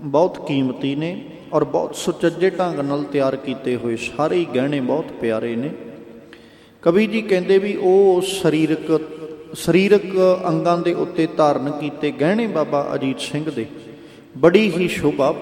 ਬਹੁਤ ਕੀਮਤੀ ਨੇ ਔਰ ਬਹੁਤ ਸੁਚੱਜੇ ਢੰਗ ਨਾਲ ਤਿਆਰ ਕੀਤੇ ਹੋਏ ਸਾਰੇ ਹੀ ਗਹਿਣੇ ਬਹੁਤ ਪਿਆਰੇ ਨੇ। ਕਵੀ ਜੀ ਕਹਿੰਦੇ ਵੀ ਉਹ ਸਰੀਰਕ ਅੰਗਾਂ ਦੇ ਉੱਤੇ ਧਾਰਨ ਕੀਤੇ ਗਹਿਣੇ ਬਾਬਾ ਅਜੀਤ ਸਿੰਘ ਦੇ ਬੜੀ ਹੀ ਸ਼ੋਭਾ